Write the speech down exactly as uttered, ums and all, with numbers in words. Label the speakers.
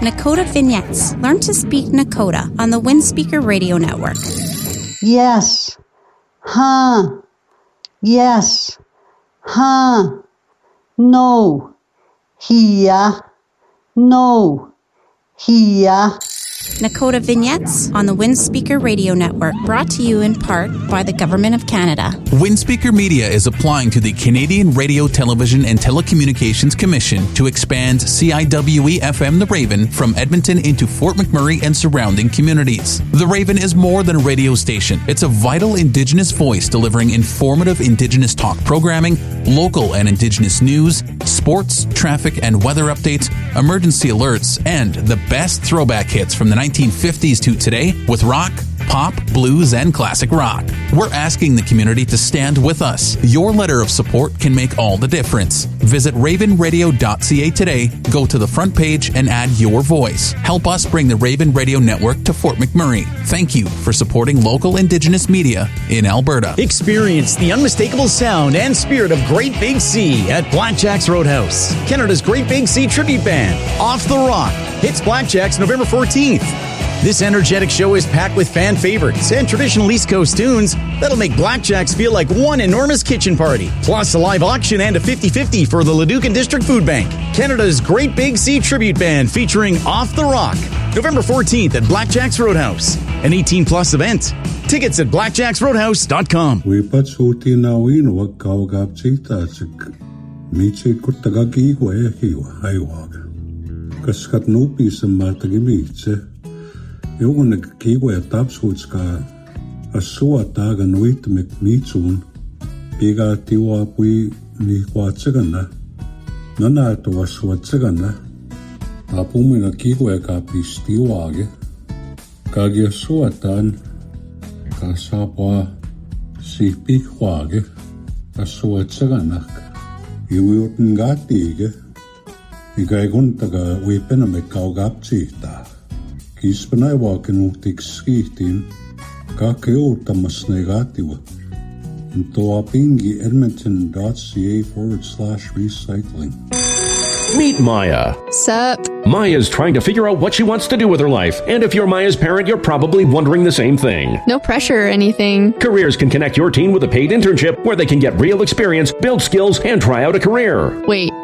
Speaker 1: Nakota Vignettes. Learn to speak Nakota on the Windspeaker Radio Network.
Speaker 2: Yes. Huh. Yes. Huh. No. Here. No. Here.
Speaker 1: Nakota Vignettes on the Windspeaker Radio Network, brought to you in part by the Government of Canada.
Speaker 3: Windspeaker Media is applying to the Canadian Radio, Television and Telecommunications Commission to expand C I W E F M The Raven from Edmonton into Fort McMurray and surrounding communities. The Raven is more than a radio station. It's a vital Indigenous voice delivering informative Indigenous talk programming, local and Indigenous news, sports, traffic and weather updates, emergency alerts, and the best throwback hits from the nineteen fifties to today with rock, pop, blues, and classic rock. We're asking the community to stand with us. Your letter of support can make all the difference. Visit raven radio dot c a today, go to the front page, and add your voice. Help us bring the Raven Radio Network to Fort McMurray. Thank you for supporting local Indigenous media in Alberta.
Speaker 4: Experience the unmistakable sound and spirit of Great Big Sea at Blackjack's Roadhouse. Canada's Great Big Sea tribute band, Off the Rock, hits Blackjack's November fourteenth. This energetic show is packed with fan favorites and traditional East Coast tunes that'll make Blackjacks feel like one enormous kitchen party. Plus a live auction and a fifty-fifty for the Leduc District Food Bank. Canada's Great Big Sea tribute band featuring Off the Rock. November fourteenth at Blackjack's Roadhouse. An eighteen plus event. Tickets at blackjacks roadhouse dot com.
Speaker 5: We patsuti nawin wag kawagap chita chik. Michit kuttagagi we hiwa hiwag. Kaskat nupi sa matagimiche. Jogun ek kiwe tapsutska asua taga nuit mek mitsun piga tiwa pui ni kwatsagana nana to aswatsagana apumina kiwe ka pistiwage kage suatan ka sapwa si pikwage aswatsagana iwiutn gatige igaigun taga wipena mek kaugapchita Kispanai waken utik skitin kake utamas negatiwa. Ntoa pingi edmonton.ca forward slash recycling.
Speaker 6: Meet Maya.
Speaker 7: Sup?
Speaker 6: Maya's trying to figure out what she wants to do with her life. And if you're Maya's parent, you're probably wondering the same thing.
Speaker 7: No pressure or anything.
Speaker 6: Careers can connect your teen with a paid internship where they can get real experience, build skills, and try out a career.
Speaker 7: Wait,